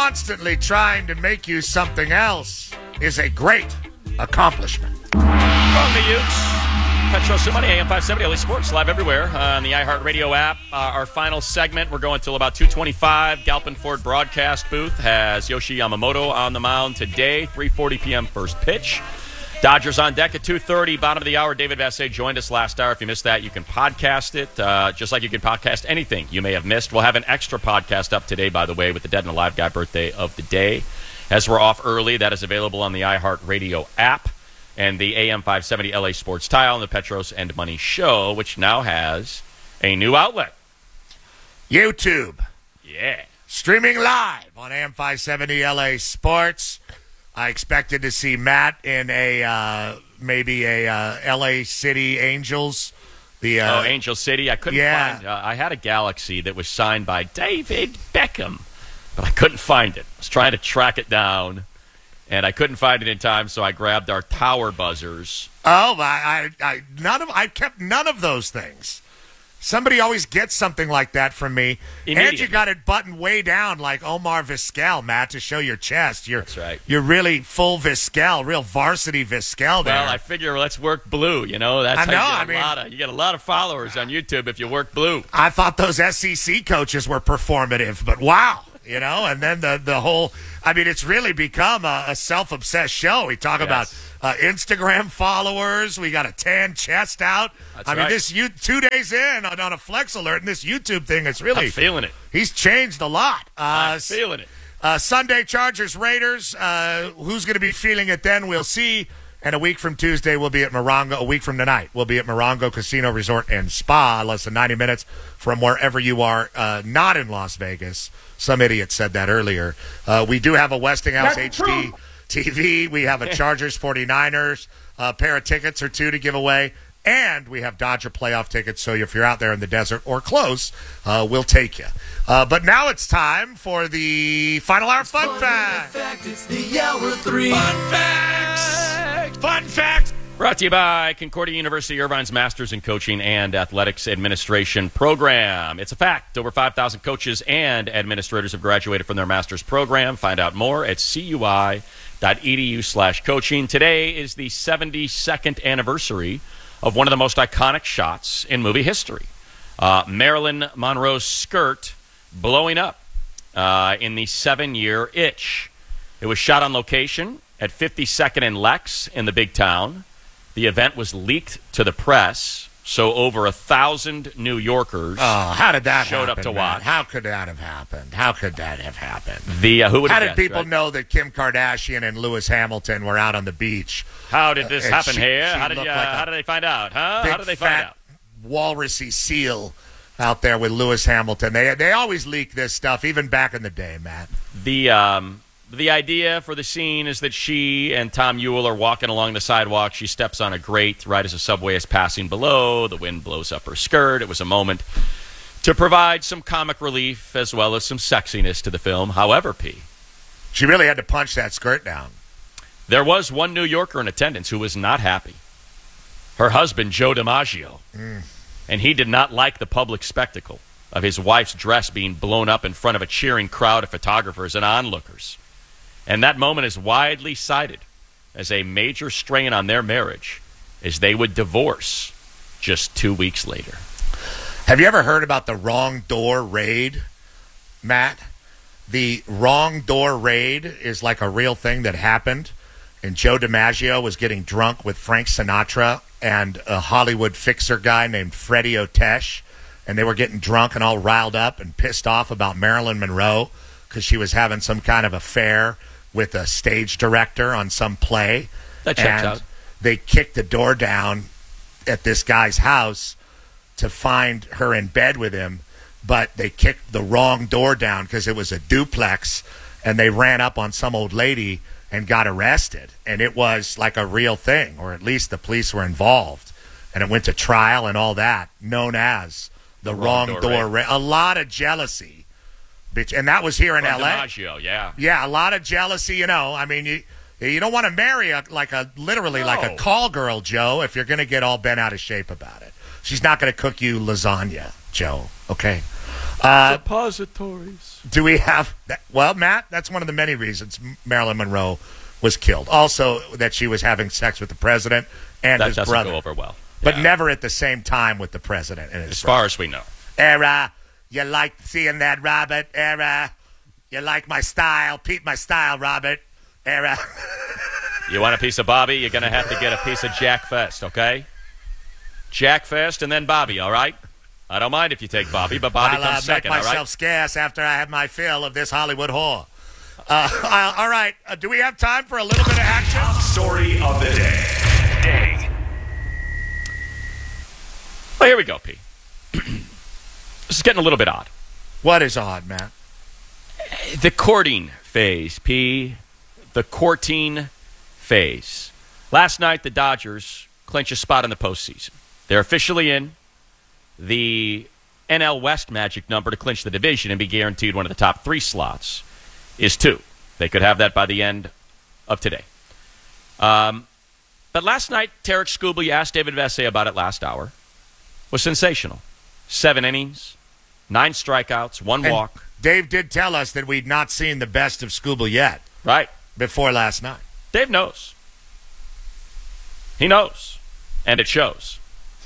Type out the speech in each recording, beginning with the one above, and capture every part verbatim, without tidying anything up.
constantly trying to make you something else is a great accomplishment. From the Utes, Petros Sumani, A M five seventy, L A Sports, live everywhere uh, on the iHeartRadio app. Uh, our final segment, we're going until about two twenty-five. Galpin Ford broadcast booth has Yoshi Yamamoto on the mound today, three forty p.m. first pitch. Dodgers on deck at two thirty, bottom of the hour. David Vassegh joined us last hour. If you missed that, you can podcast it, uh, just like you can podcast anything you may have missed. We'll have an extra podcast up today, by the way, with the Dead and Alive Guy birthday of the day. As we're off early, that is available on the iHeartRadio app and the A M five seventy L A Sports Tile and the Petros and Money Show, which now has a new outlet. YouTube. Yeah. Streaming live on A M five seventy L A Sports. I expected to see Matt in a uh, maybe a uh, L A City Angels. The uh, oh, Angel City. I couldn't yeah. find. Uh, I had a Galaxy that was signed by David Beckham, but I couldn't find it. I was trying to track it down, and I couldn't find it in time. So I grabbed our tower buzzers. Oh, I, I, I none of I kept none of those things. Somebody always gets something like that from me. And you got it buttoned way down like Omar Vizquel, Matt, to show your chest. You're, That's right. You're really full Vizquel, real varsity Vizquel there. Well, I figure let's work blue, you know. That's I how know, you get I a mean, lot of, you get a lot of followers on YouTube if you work blue. I thought those S E C coaches were performative, but wow. You know, and then the, the whole, I mean, it's really become a, a self-obsessed show. We talk Yes. about uh, Instagram followers. We got a tan chest out. That's I mean, right. this you two days in on, on a Flex Alert, and this YouTube thing is really. I'm feeling it. He's changed a lot. Uh, I'm feeling it. Uh, Sunday, Chargers, Raiders. Uh, who's going to be feeling it then? We'll see. And a week from Tuesday, we'll be at Morongo. A week from tonight, we'll be at Morongo Casino Resort and Spa, less than ninety minutes from wherever you are, uh, not in Las Vegas. Some idiot said that earlier. Uh, we do have a Westinghouse That's H D true. T V. We have a Chargers forty-niners uh, pair of tickets or two to give away. And we have Dodger playoff tickets, so if you're out there in the desert or close, uh, we'll take you. Uh, but now it's time for the Final Hour Fun Fact. fact. It's the hour three. Fun facts! Fun facts! Brought to you by Concordia University Irvine's Masters in Coaching and Athletics Administration program. It's a fact. Over five thousand coaches and administrators have graduated from their master's program. Find out more at cui.edu slash coaching. Today is the seventy-second anniversary of one of the most iconic shots in movie history. Uh, Marilyn Monroe's skirt blowing up uh, in the seven-year Itch. It was shot on location at fifty-second and Lex in the big town. The event was leaked to the press, so over a thousand New Yorkers Oh, how did that showed happen, up to man? watch. How could that have happened? How could that have happened? The uh, who would How have did guessed, people right? know that Kim Kardashian and Lewis Hamilton were out on the beach? How did this Uh, happen she- here? she How did you, looked like a how did they find out? Huh? Big How did they find fat out? walrusy seal out there with Lewis Hamilton. They they always leak this stuff, even back in the day, Matt. The um, the idea for the scene is that she and Tom Ewell are walking along the sidewalk. She steps on a grate right as a subway is passing below. The wind blows up her skirt. It was a moment to provide some comic relief as well as some sexiness to the film. However, P, She really had to punch that skirt down. there was one New Yorker in attendance who was not happy. Her husband, Joe DiMaggio. Mm. And he did not like the public spectacle of his wife's dress being blown up in front of a cheering crowd of photographers and onlookers. And that moment is widely cited as a major strain on their marriage as they would divorce just two weeks later. Have you ever heard about the wrong door raid, Matt? The wrong door raid is like a real thing that happened. And Joe DiMaggio was getting drunk with Frank Sinatra and a Hollywood fixer guy named Freddie Otesh. And they were getting drunk and all riled up and pissed off about Marilyn Monroe because she was having some kind of affair with a stage director on some play. That checks and out. They kicked the door down at this guy's house to find her in bed with him, but they kicked the wrong door down because it was a duplex, and they ran up on some old lady and got arrested. And it was like a real thing, or at least the police were involved. And it went to trial and all that, known as the, the wrong, wrong door, door raid. A lot of jealousy. Bitch, and that was here in From L A. DiMaggio, yeah. Yeah, a lot of jealousy, you know. I mean, you you don't want to marry a like a literally No. like a call girl, Joe, if you're going to get all bent out of shape about it. She's not going to cook you lasagna, Joe, okay? Uh, Suppositories. do we have that? Well, Matt, that's one of the many reasons Marilyn Monroe was killed. Also, that she was having sex with the president and That his doesn't brother. go over well. But Yeah. never at the same time with the president and his As brother. far as we know. Era, you like seeing that, Robert? Era, you like my style? Pete, my style, Robert? Era. You want a piece of Bobby, you're going to have to get a piece of Jack first, okay? Jack first and then Bobby, all right? I don't mind if you take Bobby, but Bobby I'll uh, comes make second, all myself right? scarce after I have my fill of this Hollywood whore. Uh, uh, all right, uh, do we have time for a little bit of action? Story of the day. Day. Well, here we go, P. This is getting a little bit odd. What is odd, Matt? The courting phase, P. The courting phase. Last night, the Dodgers clinch a spot in the postseason. They're officially in. The N L West magic number to clinch the division and be guaranteed one of the top three slots is two. They could have that by the end of today. Um, but last night, Tarek Skubal, you asked David Vesse about it last hour, was sensational. Seven innings, nine strikeouts, one And walk. Dave did tell us that we'd not seen the best of Scooble yet Right. before last night. Dave knows. He knows. And it shows.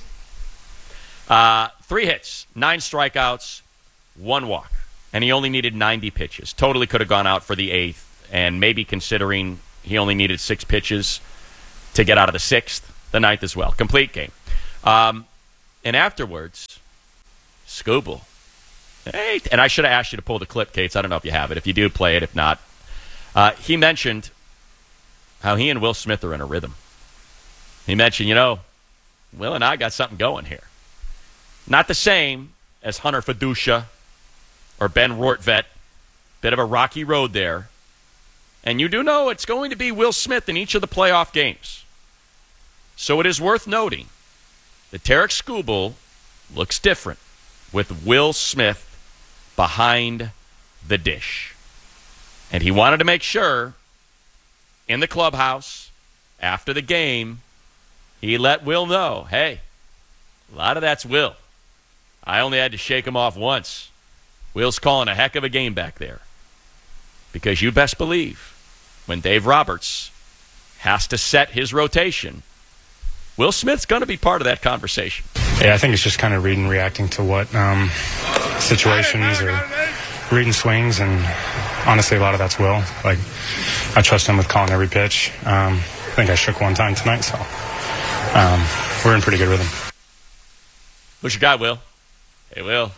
Uh, three hits, nine strikeouts, one walk. And he only needed ninety pitches. Totally could have gone out for the eighth. And maybe considering he only needed six pitches to get out of the sixth, the ninth as well. Complete game. Um, and afterwards, Skubal. Hey, and I should have asked you to pull the clip, Cates. I don't know if you have it. If you do, play it. If not, uh, he mentioned how he and Will Smith are in a rhythm. He mentioned, you know, Will and I got something going here. Not the same as Hunter Fiducia or Ben Rortvedt. Bit of a rocky road there. And you do know it's going to be Will Smith in each of the playoff games. So it is worth noting that Tarek Skubal looks different with Will Smith behind the dish. And he wanted to make sure in the clubhouse after the game, he let Will know, hey, a lot of that's Will. I only had to shake him off once. Will's calling a heck of a game back there. Because you best believe when Dave Roberts has to set his rotation, Will Smith's going to be part of that conversation. Yeah, I think it's just kind of reading, reacting to what um, situations or reading swings, and honestly, a lot of that's Will. Like, I trust him with calling every pitch. Um, I think I shook one time tonight, so um, we're in pretty good rhythm. Who's your guy, Will? Hey, Will.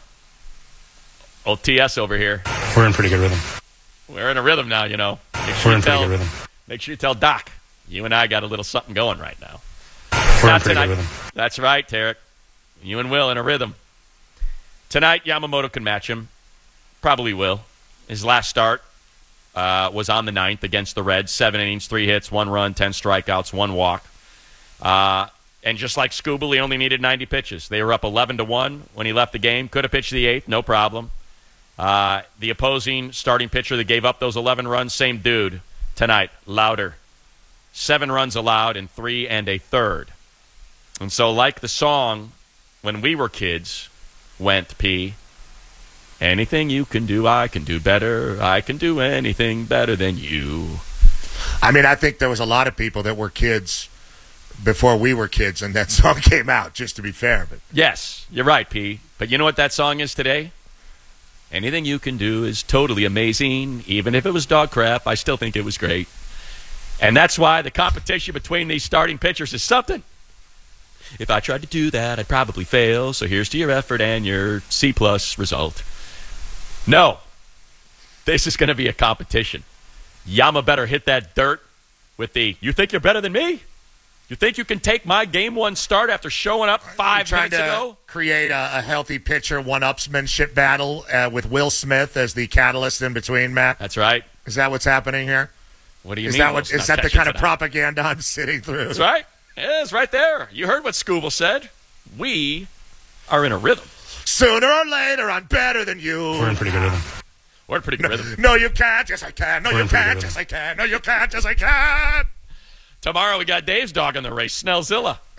Old T S over here. We're in pretty good rhythm. We're in a rhythm now, you know. Make sure We're you in pretty tell, good rhythm. Make sure you tell Doc. You and I got a little something going right now. We're in Not pretty tonight. good rhythm. That's right, Tarek. You and Will in a rhythm. Tonight, Yamamoto can match him. Probably will. His last start uh, was on the ninth against the Reds. Seven innings, three hits, one run, ten strikeouts, one walk. Uh, and just like Skubal, he only needed ninety pitches. They were up eleven to one when he left the game. Could have pitched the eighth, no problem. Uh, the opposing starting pitcher that gave up those eleven runs, same dude tonight, Louder. Seven runs allowed in three and a third. And so like the song when we were kids went, P, anything you can do, I can do better. I can do anything better than you. I mean, I think there was a lot of people that were kids before we were kids, and that song came out, just to be fair. But Yes, you're right, P. But you know what that song is today? Anything you can do is totally amazing. Even if it was dog crap, I still think it was great. And that's why the competition between these starting pitchers is something. If I tried to do that, I'd probably fail. So here's to your effort and your C-plus result. No. This is going to be a competition. Yama better hit that dirt with the, you think you're better than me? You think you can take my game one start after showing up five trying minutes to ago? create a, a healthy pitcher one-upsmanship battle uh, with Will Smith as the catalyst in between, Matt. That's right. Is that what's happening here? What do you Is mean? that what? Will's Is not that the catching kind of tonight? propaganda I'm sitting through? That's right. It is right there. You heard what Skubal said. We are in a rhythm. Sooner or later, I'm better than you. We're in pretty good rhythm. We're in a pretty good rhythm. No, you can't. Yes, I can. No, We're you in pretty can't. good Yes, I can. No, you can't. Yes, I can. Tomorrow we got Dave's dog in the race, Snellzilla.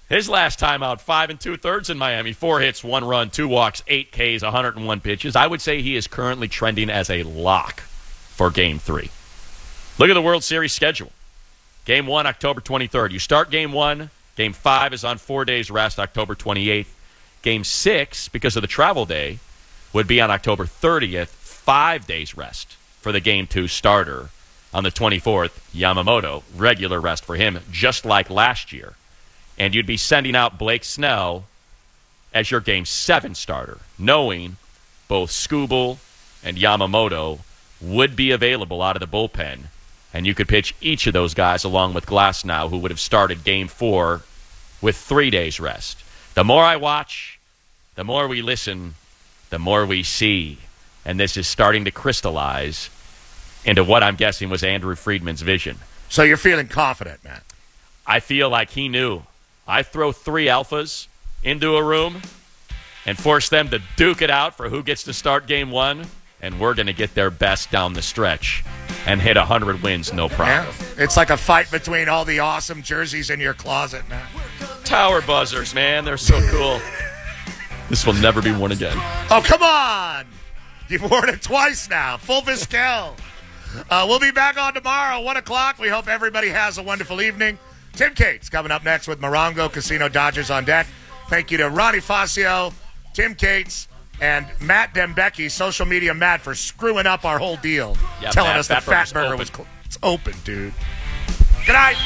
His last time out, five and two-thirds in Miami. Four hits, one run, two walks, eight Ks, one hundred one pitches. I would say he is currently trending as a lock for Game three. Look at the World Series schedule. Game one, October twenty-third. You start Game one. Game five is on four days rest, October twenty-eighth. Game six, because of the travel day, would be on October thirtieth. Five days rest for the Game two starter. On the twenty-fourth, Yamamoto, regular rest for him, just like last year. And you'd be sending out Blake Snell as your Game seven starter, knowing both Skubal and Yamamoto would be available out of the bullpen. And you could pitch each of those guys along with Glasnow, who would have started Game four with three days rest. The more I watch, the more we listen, the more we see. And this is starting to crystallize into what I'm guessing was Andrew Friedman's vision. So you're feeling confident, Matt? I feel like he knew. I throw three alphas into a room and force them to duke it out for who gets to start Game one, and we're going to get their best down the stretch and hit one hundred wins, no problem. Yeah. It's like a fight between all the awesome jerseys in your closet, Matt. Tower buzzers, man. They're so cool. This will never be worn again. Oh, come on. You've worn it twice now. Full Vizquel. Uh, we'll be back on tomorrow, one o'clock. We hope everybody has a wonderful evening. Tim Cates coming up next with Morongo Casino Dodgers on deck. Thank you to Ronnie Fascio, Tim Cates, and Matt Dembecki, social media Matt, for screwing up our whole deal. Yeah, telling Matt, us the Fat Fat Burger's Burger open. was cl- it's open, dude. Good night.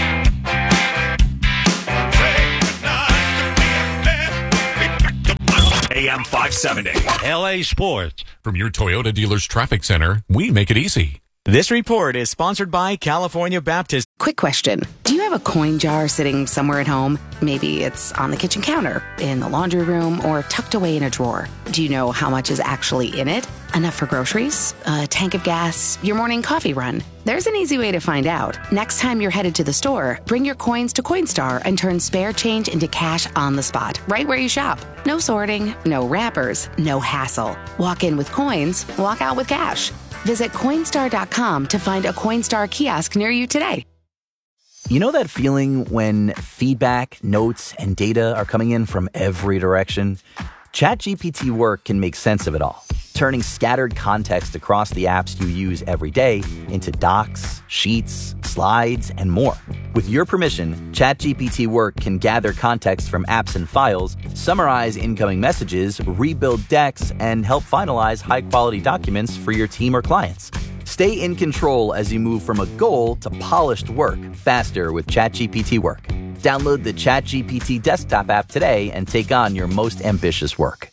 A M five seventy. L A Sports. From your Toyota dealer's traffic center, we make it easy. This report is sponsored by California Baptist. Quick question. Do you have a coin jar sitting somewhere at home? Maybe it's on the kitchen counter, in the laundry room, or tucked away in a drawer. Do you know how much is actually in it? Enough for groceries? A tank of gas? Your morning coffee run? There's an easy way to find out. Next time you're headed to the store, bring your coins to Coinstar and turn spare change into cash on the spot, right where you shop. No sorting, no wrappers, no hassle. Walk in with coins, walk out with cash. Visit Coinstar dot com to find a Coinstar kiosk near you today. You know that feeling when feedback, notes, and data are coming in from every direction? ChatGPT Work can make sense of it all, turning scattered context across the apps you use every day into docs, sheets, slides, and more. With your permission, ChatGPT Work can gather context from apps and files, summarize incoming messages, rebuild decks, and help finalize high-quality documents for your team or clients. Stay in control as you move from a goal to polished work faster with ChatGPT Work. Download the ChatGPT desktop app today and take on your most ambitious work.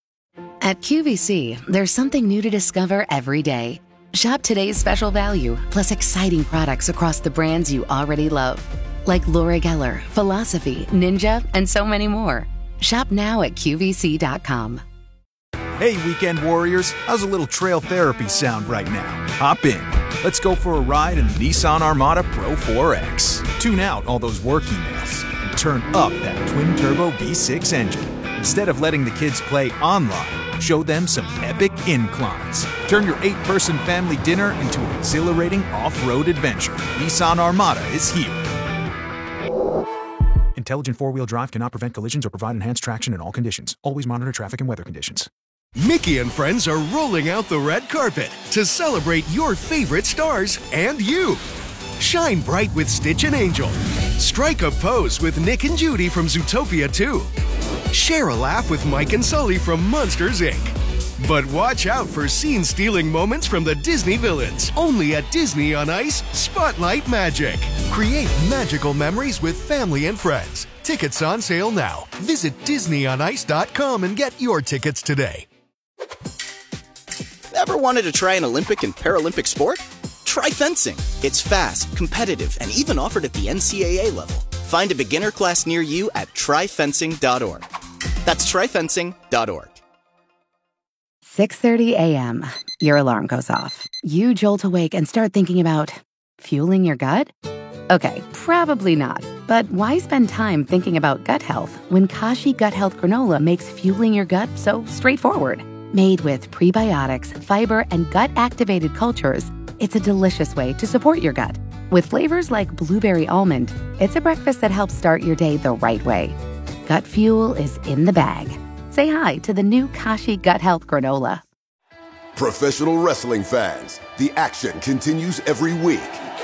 At Q V C, there's something new to discover every day. Shop today's special value, plus exciting products across the brands you already love. Like Laura Geller, Philosophy, Ninja, and so many more. Shop now at Q V C dot com. Hey, weekend warriors, how's a little trail therapy sound right now? Hop in. Let's go for a ride in the Nissan Armada Pro four X. Tune out all those work emails and turn up that twin-turbo V six engine. Instead of letting the kids play online, show them some epic inclines. Turn your eight-person family dinner into an exhilarating off-road adventure. Nissan Armada is here. Intelligent four-wheel drive cannot prevent collisions or provide enhanced traction in all conditions. Always monitor traffic and weather conditions. Mickey and friends are rolling out the red carpet to celebrate your favorite stars and you. Shine bright with Stitch and Angel. Strike a pose with Nick and Judy from Zootopia two. Share a laugh with Mike and Sully from Monsters, Incorporated. But watch out for scene-stealing moments from the Disney villains. Only at Disney on Ice Spotlight Magic. Create magical memories with family and friends. Tickets on sale now. Visit Disney on Ice dot com and get your tickets today. Ever wanted to try an Olympic and Paralympic sport? Try fencing. It's fast, competitive, and even offered at the N C double A level. Find a beginner class near you at try fencing dot org. That's try fencing dot org. six thirty a.m. Your alarm goes off. You jolt awake and start thinking about fueling your gut? Okay, probably not. But why spend time thinking about gut health when Kashi Gut Health Granola makes fueling your gut so straightforward? Made with prebiotics, fiber, and gut-activated cultures, it's a delicious way to support your gut. With flavors like blueberry almond, it's a breakfast that helps start your day the right way. Gut Fuel is in the bag. Say hi to the new Kashi Gut Health Granola. Professional wrestling fans, the action continues every week.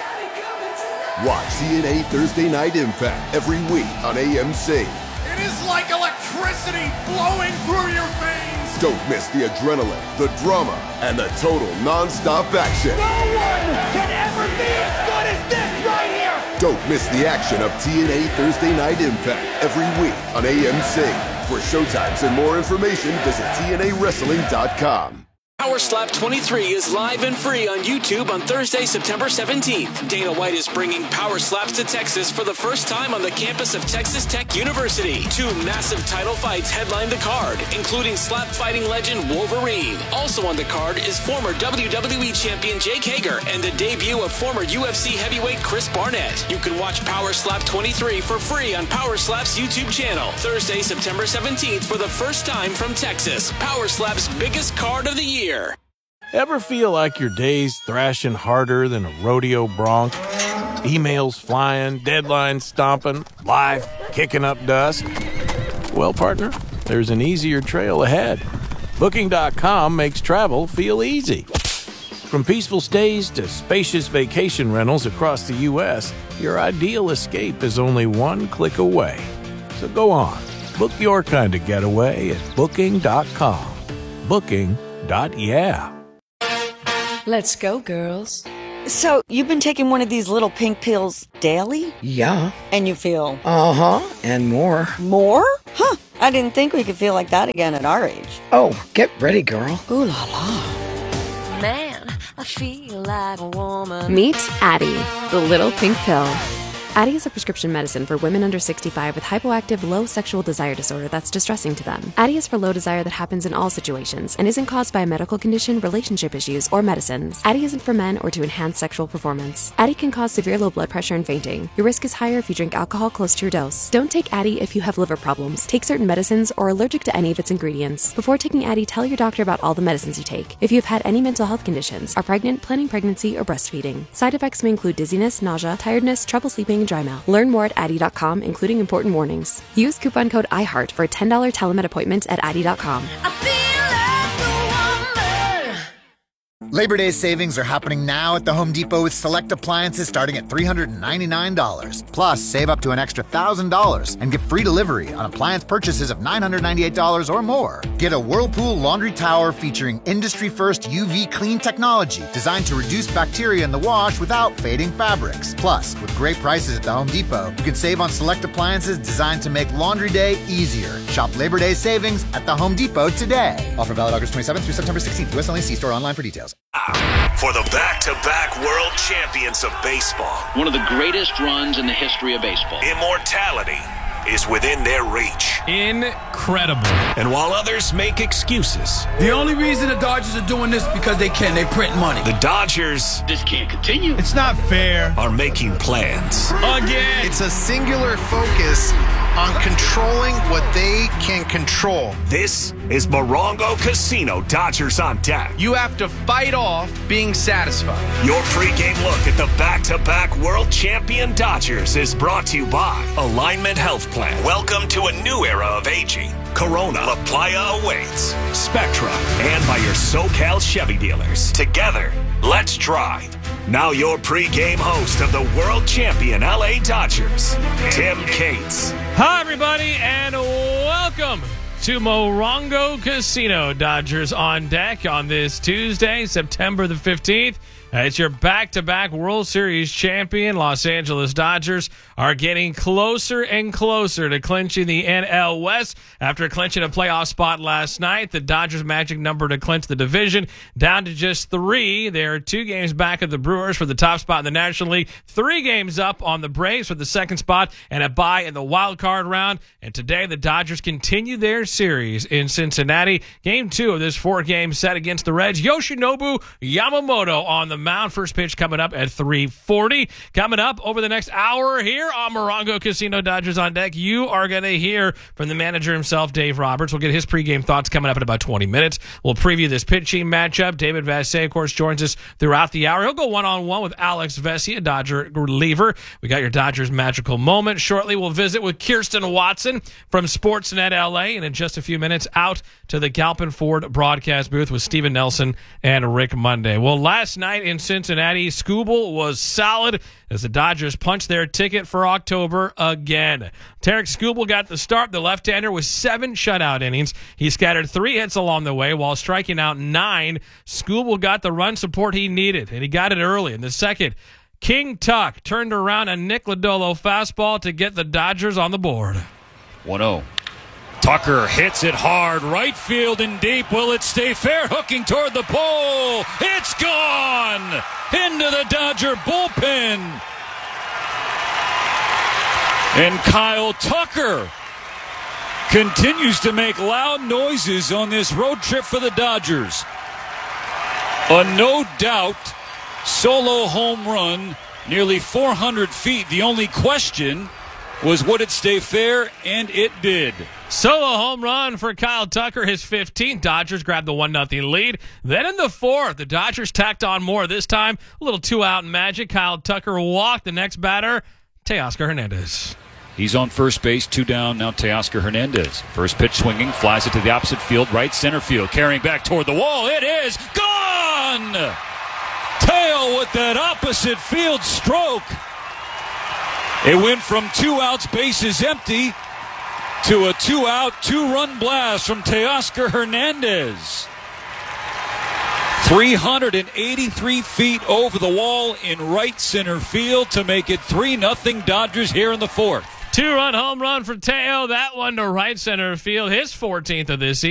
Watch T N A Thursday Night Impact every week on A M C. It is like electricity flowing through your veins. Don't miss the adrenaline, the drama, and the total non-stop action. No one can ever be as good as this right here. Don't miss the action of T N A Thursday Night Impact every week on A M C. For showtimes and more information, visit T N A wrestling dot com. Power Slap twenty-three is live and free on YouTube on Thursday, September seventeenth. Dana White is bringing Power Slaps to Texas for the first time on the campus of Texas Tech University. Two massive title fights headline the card, including slap fighting legend Wolverine. Also on the card is former W W E champion Jake Hager and the debut of former U F C heavyweight Chris Barnett. You can watch Power Slap twenty-three for free on Power Slap's YouTube channel. Thursday, September seventeenth for the first time from Texas. Power Slap's biggest card of the year. Ever feel like your day's thrashing harder than a rodeo bronc? Emails flying, deadlines stomping, life kicking up dust? Well, partner, there's an easier trail ahead. Booking dot com makes travel feel easy. From peaceful stays to spacious vacation rentals across the U S, your ideal escape is only one click away. So go on, book your kind of getaway at Booking dot com. Booking. Dot yeah. Let's go, girls. So, you've been taking one of these little pink pills daily? Yeah. And you feel? Uh-huh, and more. More? Huh. I didn't think we could feel like that again at our age. Oh, get ready, girl. Ooh la la. Man, I feel like a woman. Meet Addie, the little pink pill. Addie is a prescription medicine for women under sixty-five with hypoactive low sexual desire disorder that's distressing to them. Addie is for low desire that happens in all situations and isn't caused by a medical condition, relationship issues, or medicines. Addie isn't for men or to enhance sexual performance. Addie can cause severe low blood pressure and fainting. Your risk is higher if you drink alcohol close to your dose. Don't take Addie if you have liver problems, take certain medicines, or are allergic to any of its ingredients. Before taking Addie, tell your doctor about all the medicines you take. If you have had any mental health conditions, are pregnant, planning pregnancy, or breastfeeding. Side effects may include dizziness, nausea, tiredness, trouble sleeping, and dry mouth. Learn more at Addie dot com, including important warnings. Use coupon code IHEART for a ten dollars telemed appointment at Addie dot com. Labor Day savings are happening now at the Home Depot with select appliances starting at three hundred ninety-nine dollars. Plus, save up to an extra one thousand dollars and get free delivery on appliance purchases of nine hundred ninety-eight dollars or more. Get a Whirlpool laundry tower featuring industry-first U V clean technology designed to reduce bacteria in the wash without fading fabrics. Plus, with great prices at the Home Depot, you can save on select appliances designed to make laundry day easier. Shop Labor Day savings at the Home Depot today. Offer valid August twenty-seventh through September sixteenth. U S only. See store online for details. For the back-to-back world champions of baseball. One of the greatest runs in the history of baseball. Immortality is within their reach. Incredible. And while others make excuses, the only reason the Dodgers are doing this because they can. They print money. The Dodgers... This can't continue. It's not fair. ...are making plans. Again. It's a singular focus on controlling what they can control. This is Morongo Casino Dodgers on deck. You have to fight off being satisfied. Your pregame look at the back-to-back world champion Dodgers is brought to you by Alignment Health Plan. Welcome to a new era of aging. Corona, La Playa awaits. Spectra, and by your SoCal Chevy dealers. Together, let's drive. Now your pregame host of the world champion L A Dodgers, Tim Cates. Hi, everybody, and welcome to Morongo Casino. Dodgers on deck on this Tuesday, September the fifteenth. Uh, it's your back-to-back World Series champion. Los Angeles Dodgers are getting closer and closer to clinching the N L West. After clinching a playoff spot last night, the Dodgers' magic number to clinch the division down to just three. They are two games back of the Brewers for the top spot in the National League, three games up on the Braves for the second spot, and a bye in the wild card round. And today, the Dodgers continue their series in Cincinnati. Game two of this four-game set against the Reds. Yoshinobu Yamamoto on the mound. First pitch coming up at three forty. Coming up over the next hour here on Morongo Casino Dodgers on Deck, you are going to hear from the manager himself, Dave Roberts. We'll get his pregame thoughts coming up in about twenty minutes. We'll preview this pitching matchup. David Vassegh, of course, joins us throughout the hour. He'll go one-on-one with Alex Vesey, a Dodger reliever. We got your Dodgers magical moment. Shortly, we'll visit with Kirsten Watson from Sportsnet L A, and in just a few minutes, out to the Galpin Ford broadcast booth with Steven Nelson and Rick Monday. Well, last night in Cincinnati, Skubal was solid as the Dodgers punched their ticket for October again. Tarik Skubal got the start. The left-hander with seven shutout innings. He scattered three hits along the way while striking out nine. Skubal got the run support he needed, and he got it early. In the second, King Tuck turned around a Nick Lodolo fastball to get the Dodgers on the board. one oh. Tucker hits it hard, right field and deep. Will it stay fair? Hooking toward the pole. It's gone into the Dodger bullpen. And Kyle Tucker continues to make loud noises on this road trip for the Dodgers. A no doubt solo home run, nearly four hundred feet. The only question was, would it stay fair? And it did. Solo home run for Kyle Tucker, his fifteenth. Dodgers grabbed the one nothing lead. Then in the fourth, the Dodgers tacked on more. This time, a little two-out magic. Kyle Tucker walked. The next batter, Teoscar Hernandez. He's on first base, two down, now Teoscar Hernandez. First pitch swinging, flies it to the opposite field, right center field, carrying back toward the wall. It is gone! Teo with that opposite field stroke. It went from two outs, bases empty, to a two-out, two-run blast from Teoscar Hernandez. three hundred eighty-three feet over the wall in right center field to make it three nothing Dodgers here in the fourth. Two-run home run for Teo. That one to right center field, his fourteenth of this season.